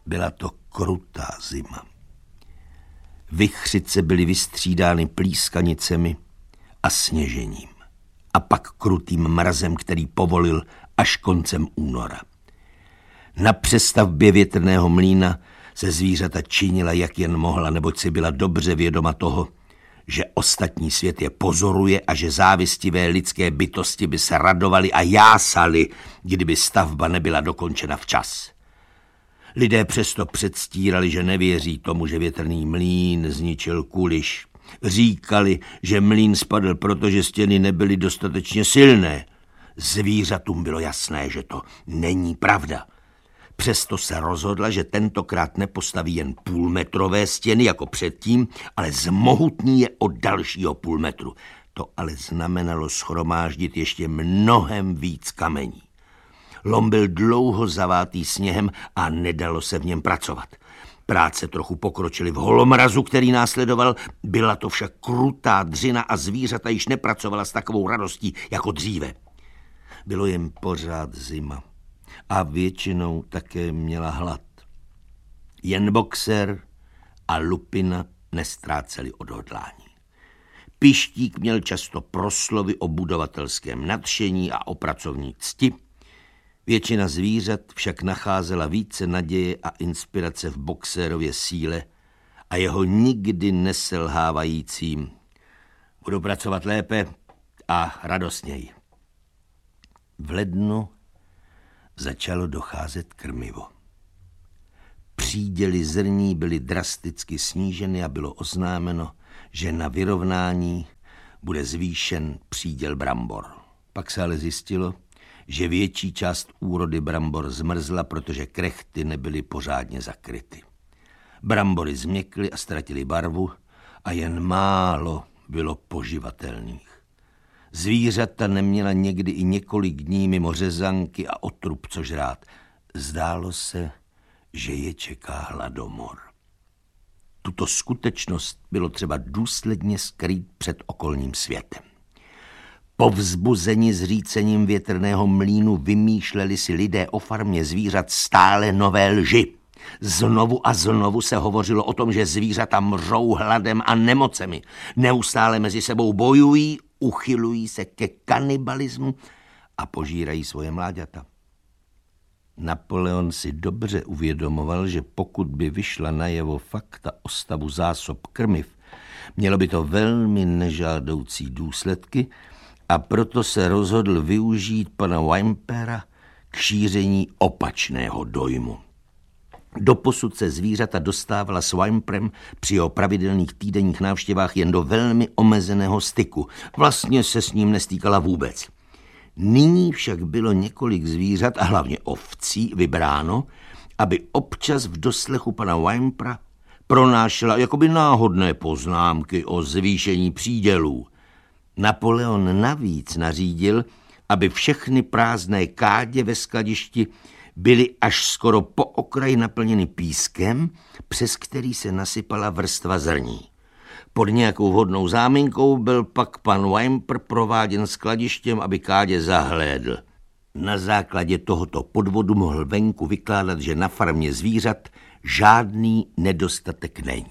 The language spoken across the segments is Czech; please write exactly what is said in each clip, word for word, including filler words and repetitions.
Byla to krutá zima. Vichřice byly vystřídány plískanicemi a sněžením. A pak krutým mrazem, který povolil až koncem února. Na přestavbě větrného mlýna se zvířata činila, jak jen mohla, neboť si byla dobře vědoma toho, že ostatní svět je pozoruje a že závistivé lidské bytosti by se radovaly a jásali, kdyby stavba nebyla dokončena včas. Lidé přesto předstírali, že nevěří tomu, že větrný mlýn zničil kuliš. Říkali, že mlýn spadl, protože stěny nebyly dostatečně silné. Zvířatům bylo jasné, že to není pravda. Přesto se rozhodla, že tentokrát nepostaví jen půlmetrové stěny jako předtím, ale zmohutní je o dalšího půl metru. To ale znamenalo shromáždit ještě mnohem víc kamení. Lom byl dlouho zavátý sněhem a nedalo se v něm pracovat. Práce trochu pokročily v holomrazu, který následoval, byla to však krutá dřina a zvířata již nepracovala s takovou radostí jako dříve. Bylo jim pořád zima a většinou také měla hlad. Jen Boxer a Lupina nestráceli odhodlání. Pištík měl často proslovy o budovatelském nadšení a o pracovní cti. Většina zvířat však nacházela více naděje a inspirace v Boxerově síle a jeho nikdy neselhávajícím budu pracovat lépe a radostněji. V lednu začalo docházet krmivo. Příděly zrní byly drasticky sníženy a bylo oznámeno, že na vyrovnání bude zvýšen příděl brambor. Pak se ale zjistilo, že větší část úrody brambor zmrzla, protože krechty nebyly pořádně zakryty. Brambory změkly a ztratily barvu a jen málo bylo poživatelných. Zvířata neměla někdy i několik dní mimo řezanky a otrub co žrát. Zdálo se, že je čeká hladomor. Tuto skutečnost bylo třeba důsledně skrýt před okolním světem. Povzbuzeni zřícením větrného mlýnu vymýšleli si lidé o farmě zvířat stále nové lži. Znovu a znovu se hovořilo o tom, že zvířata mřou hladem a nemocemi. Neustále mezi sebou bojují, uchylují se ke kanibalismu a požírají svoje mláďata. Napoleon si dobře uvědomoval, že pokud by vyšla najevo fakta o stavu zásob krmiv, mělo by to velmi nežádoucí důsledky a proto se rozhodl využít pana Wimpera k šíření opačného dojmu. Doposud se zvířata dostávala s Wimperem při jeho pravidelných týdenních návštěvách jen do velmi omezeného styku. Vlastně se s ním nestýkala vůbec. Nyní však bylo několik zvířat a hlavně ovcí vybráno, aby občas v doslechu pana Wimpera pronášela jakoby náhodné poznámky o zvýšení přídělů. Napoleon navíc nařídil, aby všechny prázdné kádě ve skladišti byly až skoro po okraj naplněny pískem, přes který se nasypala vrstva zrní. Pod nějakou vhodnou záminkou byl pak pan Wimper prováděn skladištěm, aby kádě zahlédl. Na základě tohoto podvodu mohl venku vykládat, že na farmě zvířat žádný nedostatek není.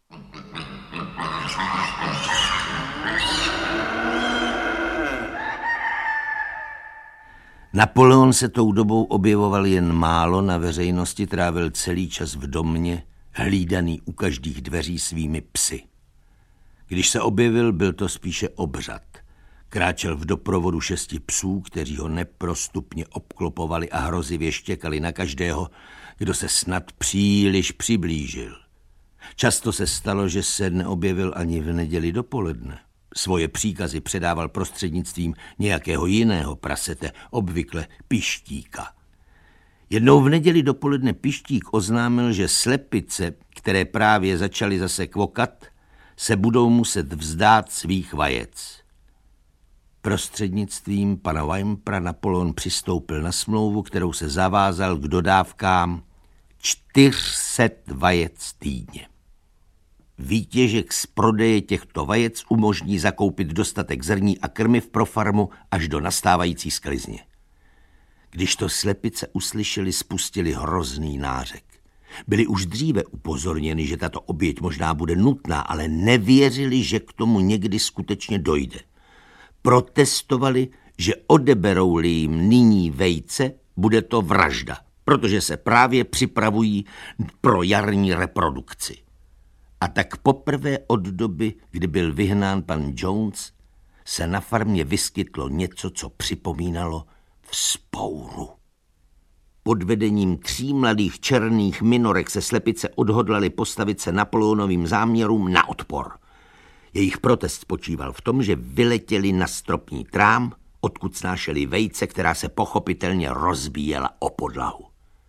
Napoleon se tou dobou objevoval jen málo na veřejnosti, trávil celý čas v domě, hlídaný u každých dveří svými psy. Když se objevil, byl to spíše obřad. Kráčel v doprovodu šesti psů, kteří ho neprostupně obklopovali a hrozivě štěkali na každého, kdo se snad příliš přiblížil. Často se stalo, že se neobjevil ani v neděli dopoledne. Svoje příkazy předával prostřednictvím nějakého jiného prasete, obvykle Pištíka. Jednou v neděli dopoledne Pištík oznámil, že slepice, které právě začaly zase kvokat, se budou muset vzdát svých vajec. Prostřednictvím pana Wimpera Napoleon přistoupil na smlouvu, kterou se zavázal k dodávkám čtyři sta vajec týdně. Výtěžek z prodeje těchto vajec umožní zakoupit dostatek zrní a krmiv pro farmu až do nastávající sklizně. Když to slepice uslyšeli, spustili hrozný nářek. Byli už dříve upozorněni, že tato oběť možná bude nutná, ale nevěřili, že k tomu někdy skutečně dojde. Protestovali, že odeberou-li jim nyní vejce, bude to vražda, protože se právě připravují pro jarní reprodukci. A tak poprvé od doby, kdy byl vyhnán pan Jones, se na farmě vyskytlo něco, co připomínalo vzpouru. Pod vedením tří mladých černých minorek se slepice odhodlali postavit se Napoleonovým záměrům na odpor. Jejich protest spočíval v tom, že vyletěli na stropní trám, odkud snášeli vejce, která se pochopitelně rozbíjela o podlahu.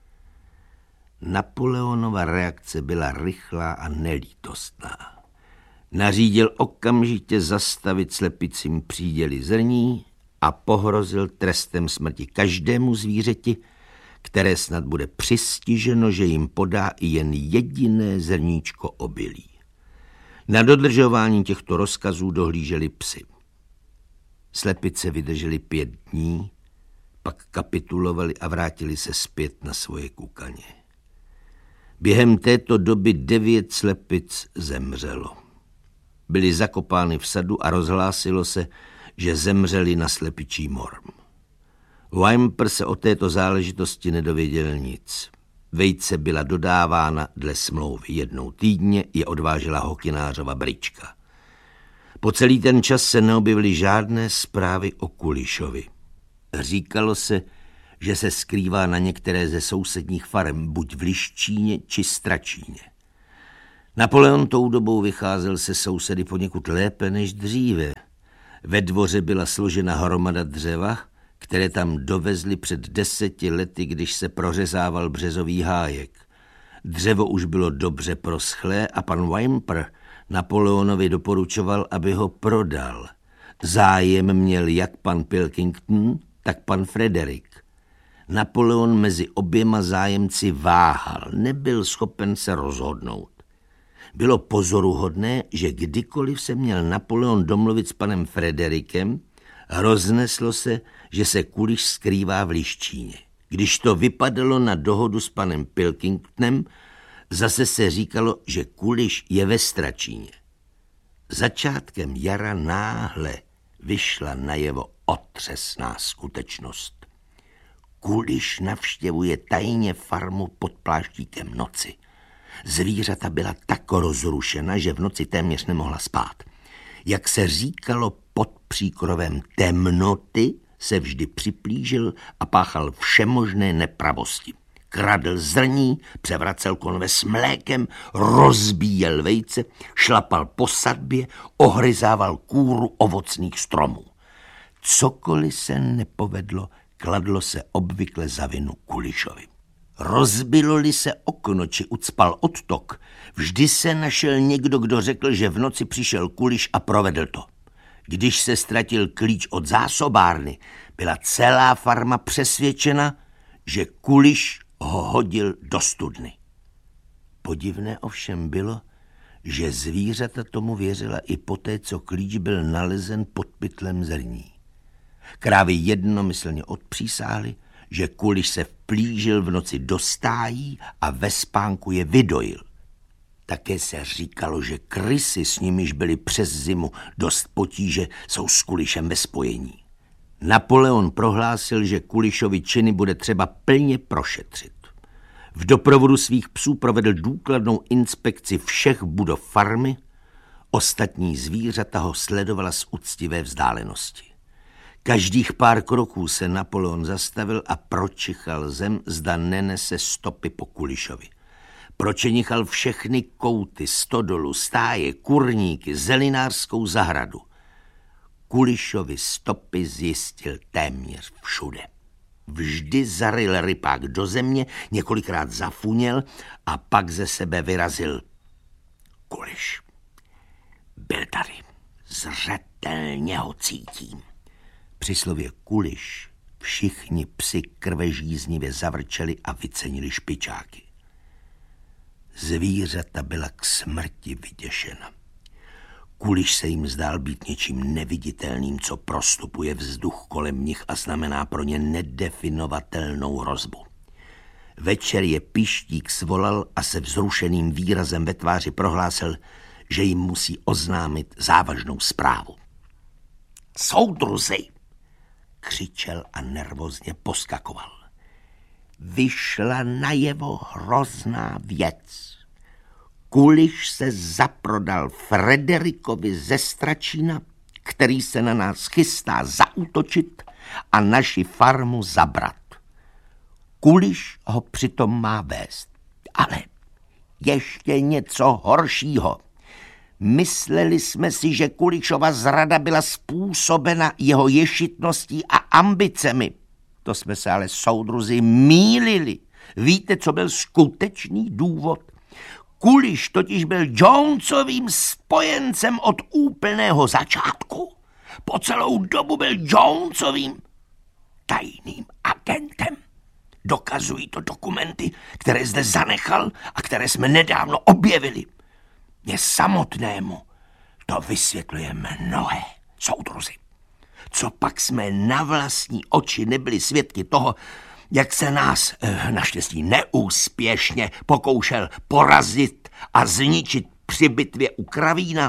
Napoleonova reakce byla rychlá a nelítostná. Nařídil okamžitě zastavit slepicím příděly zrní a pohrozil trestem smrti každému zvířeti, které snad bude přistiženo, že jim podá i jen jediné zrníčko obilí. Na dodržování těchto rozkazů dohlíželi psy. Slepice vydrželi pět dní, pak kapitulovali a vrátili se zpět na svoje kukaně. Během této doby devět slepic zemřelo. Byly zakopány v sadu a rozhlásilo se, že zemřeli na slepičí mor. Whymper se o této záležitosti nedověděl nic. Vejce byla dodávána dle smlouvy. Jednou týdně je odvážela hokynářova brička. Po celý ten čas se neobjevily žádné zprávy o Kulišovi. Říkalo se, že se skrývá na některé ze sousedních farem, buď v Liščíně či Stračíně. Napoleon tou dobou vycházel se sousedy poněkud lépe než dříve. Ve dvoře byla složena hromada dřeva, které tam dovezli před deseti lety, když se prořezával březový hájek. Dřevo už bylo dobře proschlé a pan Whymper Napoleonovi doporučoval, aby ho prodal. Zájem měl jak pan Pilkington, tak pan Frederick. Napoleon mezi oběma zájemci váhal, nebyl schopen se rozhodnout. Bylo pozoruhodné, že kdykoliv se měl Napoleon domluvit s panem Frederickem, rozneslo se, že se Kuliš skrývá v Liščíně. Když to vypadalo na dohodu s panem Pilkingtonem, zase se říkalo, že Kuliš je ve Stračíně. Začátkem jara náhle vyšla najevo otřesná skutečnost. Kuliš navštěvuje tajně farmu pod pláštíkem noci. Zvířata byla tak rozrušena, že v noci téměř nemohla spát. Jak se říkalo pod příkrovem temnoty, se vždy připlížil a páchal všemožné nepravosti. Kradl zrní, převracel konve s mlékem, rozbíjel vejce, šlapal po sadbě, ohryzával kůru ovocných stromů. Cokoliv se nepovedlo, kladlo se obvykle za vinu Kulišovi. Rozbilo-li se okno či ucpal odtok, vždy se našel někdo, kdo řekl, že v noci přišel Kuliš a provedl to. Když se ztratil klíč od zásobárny, byla celá farma přesvědčena, že Kuliš ho hodil do studny. Podivné ovšem bylo, že zvířata tomu věřila i poté, co klíč byl nalezen pod pytlem zrní. Krávy jednomyslně odpřísáhly, že Kuliš se vplížil v noci do stájí a ve spánku je vydojil. Také se říkalo, že krysy, s nimiž byly přes zimu dost potíže, jsou s Kulišem ve spojení. Napoleon prohlásil, že Kulišovi činy bude třeba plně prošetřit. V doprovodu svých psů provedl důkladnou inspekci všech budov farmy, ostatní zvířata ho sledovala z úctivé vzdálenosti. Každých pár kroků se Napoleon zastavil a pročichal zem, zda nenese stopy po Kulišovi. Pročenichal všechny kouty, stodolu, stáje, kurníky, zelinářskou zahradu. Kulišovi stopy zjistil téměř všude. Vždy zaryl rypák do země, několikrát zafuněl a pak ze sebe vyrazil. Kuliš. Byl tady. Zřetelně ho cítím. Při slově Kuliš všichni psi krvežíznivě zavrčeli a vycenili špičáky. Zvířata byla k smrti vyděšena. Kuliš se jim zdál být něčím neviditelným, co prostupuje vzduch kolem nich a znamená pro ně nedefinovatelnou hrozbu. Večer je Pištík svolal a se vzrušeným výrazem ve tváři prohlásil, že jim musí oznámit závažnou zprávu. Soudruzi, křičel a nervózně poskakoval. Vyšla najevo hrozná věc. Kuliš se zaprodal Frederikovi ze Stračína, který se na nás chystá zaútočit a naši farmu zabrat. Kuliš ho přitom má vést. Ale ještě něco horšího. Mysleli jsme si, že Kulišova zrada byla způsobena jeho ješitností a ambicemi. To jsme se ale, soudruzi, mýlili. Víte, co byl skutečný důvod? Kuliš totiž byl Jonesovým spojencem od úplného začátku. Po celou dobu byl Jonesovým tajným agentem. Dokazují to dokumenty, které zde zanechal a které jsme nedávno objevili. Mně samotnému to vysvětluje mnohé, soudruzi. Co pak jsme na vlastní oči nebyli svědky toho, jak se nás, naštěstí neúspěšně, pokoušel porazit a zničit při bitvě u Kravína.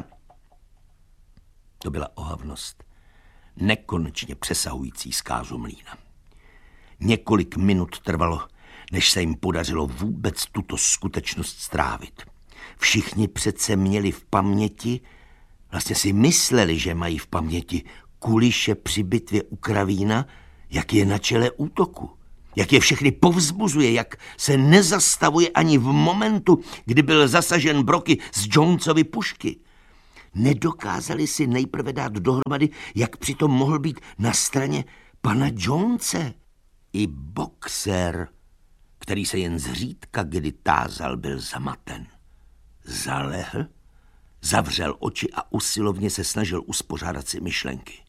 To byla ohavnost, nekonečně přesahující zkázu mlýna. Několik minut trvalo, než se jim podařilo vůbec tuto skutečnost strávit. Všichni přece měli v paměti, vlastně si mysleli, že mají v paměti Kuliše při bitvě u Kravína, jak je na čele útoku, jak je všechny povzbuzuje, jak se nezastavuje ani v momentu, kdy byl zasažen Broky z Jonesovy pušky. Nedokázali si nejprve dát dohromady, jak přitom mohl být na straně pana Jonese. I boxer, který se jen zřídka kdy tázal, byl zamaten. Zalehl, zavřel oči a usilovně se snažil uspořádat si myšlenky.